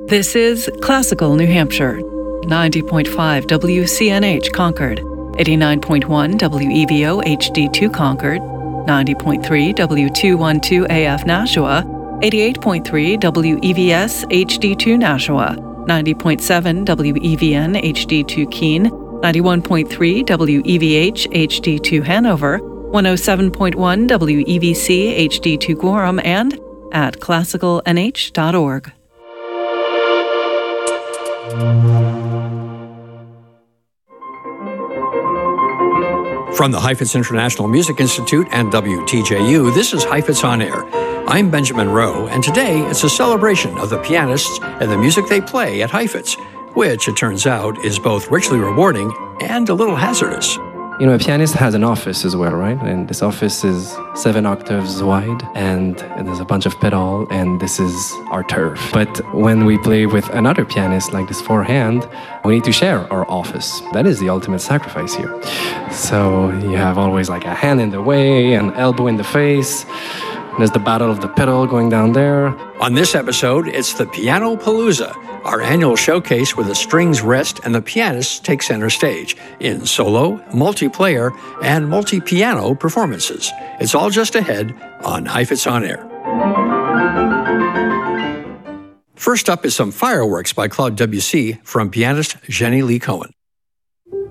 This is Classical New Hampshire, 90.5 WCNH Concord, 89.1 WEVO HD2 Concord, 90.3 W212 AF Nashua, 88.3 WEVS HD2 Nashua, 90.7 WEVN HD2 Keene, 91.3 WEVH HD2 Hanover, 107.1 WEVC HD2 Gorham, and at classicalnh.org. From the Heifetz International Music Institute and WTJU, this is Heifetz on Air. I'm Benjamin Rowe, and today it's a celebration of the pianists and the music they play at Heifetz, which, it turns out, is both richly rewarding and a little hazardous. You know, a pianist has an office as well, right? And this office is 7 octaves wide, and there's a bunch of pedal, and this is our turf. But when we play with another pianist, like this forehand, we need to share our office. That is the ultimate sacrifice here. So you have always like a hand in the way, an elbow in the face. There's the battle of the pedal going down there. On this episode, it's the Piano Palooza, our annual showcase where the strings rest and the pianists take center stage in solo, multiplayer, and multi-piano performances. It's all just ahead on Heifetz on Air. First up is some fireworks by Claude Debussy from pianist Jenny Lee Cohen.